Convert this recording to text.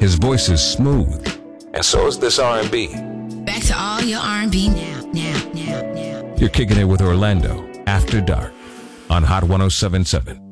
His voice is smooth, and so is this R&B. Back to all your R&B now. You're kicking it with Orlando After Dark on Hot 107.7.